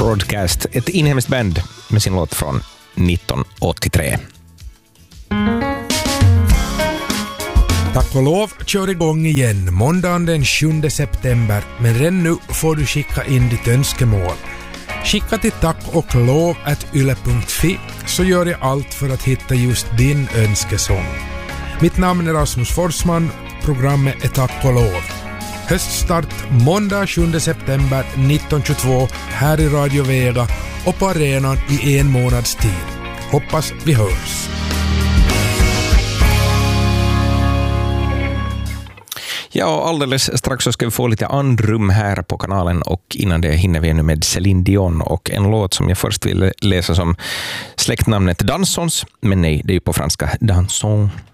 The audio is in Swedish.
Broadcast, ett inhemskt band med sin låt från 1983. Tack och lov kör igång igen måndagen den 7 september, men redan nu får du skicka in ditt önskemål. Skicka till tackoklov@yle.fi så gör jag allt för att hitta just din önskesång. Mitt namn är Rasmus Forsman, programmet är Tack och lov. Höststart måndag 7 september 1922 här i Radio Vega och på arenan i 1 månads tid. Hoppas vi hörs. Ja, alldeles strax så ska vi få lite andrum här på kanalen, och innan det hinner vi ännu med Céline Dion och en låt som jag först ville läsa som släktnamnet Dansons, men nej, det är ju på franska Dansons.